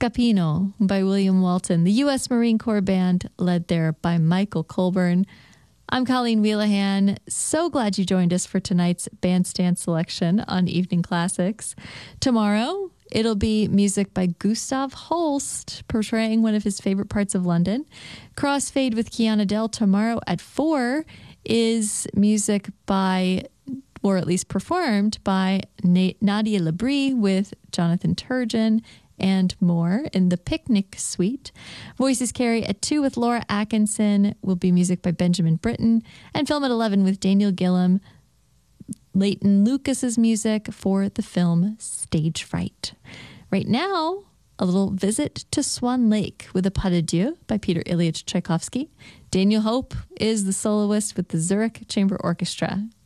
Scapino by William Walton, the U.S. Marine Corps Band, led there by Michael Colburn. I'm Colleen Wheelahan. So glad you joined us for tonight's bandstand selection on Evening Classics. Tomorrow, it'll be music by Gustav Holst, portraying one of his favorite parts of London. Crossfade with Kiana Dell tomorrow at 4 is music by, or at least performed by Nadia Labrie with Jonathan Turgeon and more in the Picnic Suite. Voices Carry at 2 with Laura Atkinson will be music by Benjamin Britten, and Film at 11 with Daniel Gillam, Leighton Lucas's music for the film Stage Fright. Right now, a little visit to Swan Lake with a Pas de Dieu by Peter Ilyich Tchaikovsky. Daniel Hope is the soloist with the Zurich Chamber Orchestra.